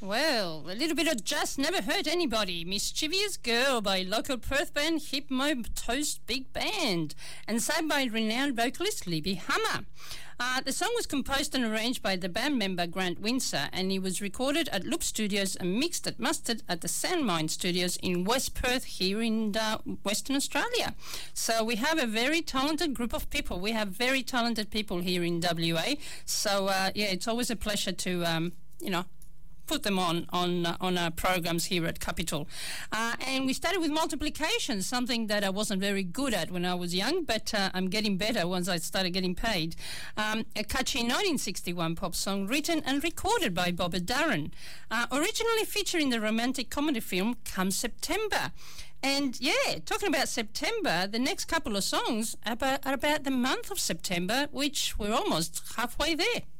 Well, a little bit of Just Never Hurt Anybody, Mischievous Girl by local Perth band Hypno Toast Big Band, and sung by renowned vocalist Libby Hummer. The song was composed and arranged by the band member Grant Windsor, and it was recorded at Loop Studios and mixed and mastered at the Soundmind Studios in West Perth here in Western Australia. So we have a very talented group of people. We have very talented people here in WA. So, it's always a pleasure to, put them on our programs here at Capital. And we started with multiplication, something that I wasn't very good at when I was young, but I'm getting better once I started getting paid. A catchy 1961 pop song written and recorded by Bob Darren, originally featured in the romantic comedy film Come September. And talking about September, the next couple of songs are about the month of September, which we're almost halfway there.